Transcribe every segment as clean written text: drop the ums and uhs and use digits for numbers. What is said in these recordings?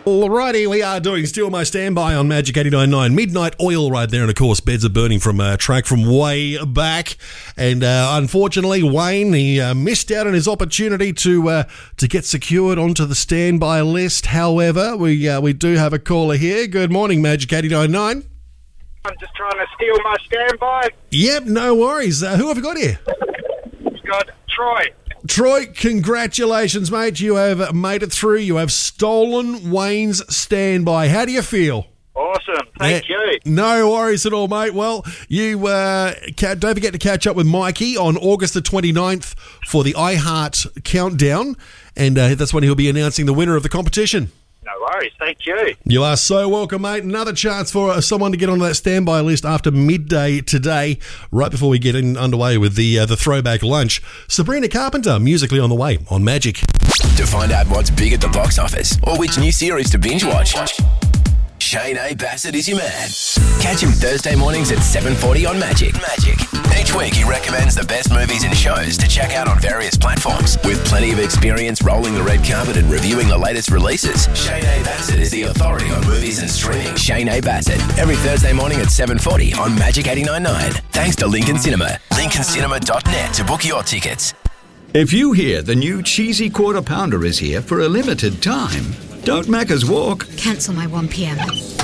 Alrighty, we are doing Steal My Standby on Magic 89.9. Midnight Oil right there, and of course, Beds Are Burning from a track from way back. And unfortunately, Wayne, he missed out on his opportunity to get secured onto the standby list. However, we do have a caller here. Good morning, Magic 89.9. I'm just trying to steal my standby. Yep, no worries. Who have we got here? We've got Troy. Troy, congratulations, mate. You have made it through. You have stolen Wayne's standby. How do you feel? Awesome. Thank you. No worries at all, mate. Well, you don't forget to catch up with Mikey on August the 29th for the iHeart Countdown, and that's when he'll be announcing the winner of the competition. No worries. Thank you. You are so welcome, mate. Another chance for someone to get on that standby list after midday today, right before we get underway with the throwback lunch. Sabrina Carpenter, musically on the way on Magic. To find out what's big at the box office or which new series to binge watch, Shane A. Bassett is your man. Catch him Thursday mornings at 7:40 on Magic. Each week he recommends the best movies and shows to check out on various platforms. With plenty of experience rolling the red carpet and reviewing the latest releases, Shane A. Bassett is the authority on movies and streaming. Shane A. Bassett, every Thursday morning at 7:40 on Magic 89.9. Thanks to Lincoln Cinema. LincolnCinema.net to book your tickets. If you hear the new cheesy quarter pounder is here for a limited time, don't Macca's walk. Cancel my 1 p.m.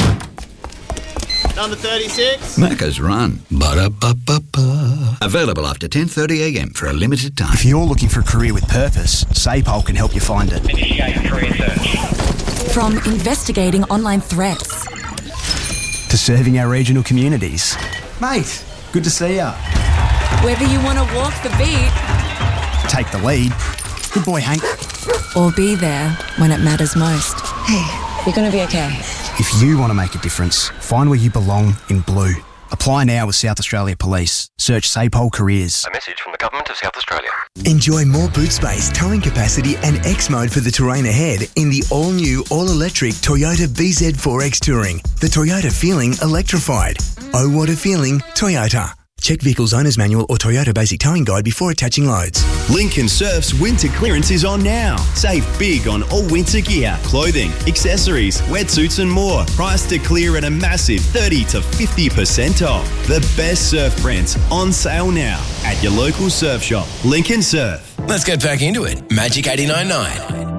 Number 36. Macca's run. Ba-da-ba-ba-ba. Available after 10:30 a.m. for a limited time. If you're looking for a career with purpose, SAPOL can help you find it. Initiate career search. From investigating online threats To serving our regional communities. Mate, good to see ya. whether you want to walk the beat Take the lead. Good boy, Hank. or be there when it matters most. Hey, you're going to be okay. If you want to make a difference, find where you belong in blue. Apply now with South Australia Police. Search SAPOL Careers. A message from the Government of South Australia. Enjoy more boot space, towing capacity and X mode for the terrain ahead in the all-new, all-electric Toyota BZ4X Touring. The Toyota feeling electrified. Oh, what a feeling, Toyota. Check Vehicle's Owner's Manual or Toyota Basic Towing Guide before attaching loads. Lincoln Surf's winter clearance is on now. Save big on all winter gear, clothing, accessories, wetsuits and more. Price to clear at a massive 30 to 50% off. The best surf brands on sale now at your local surf shop. Lincoln Surf. Let's get back into it. Magic 89.9.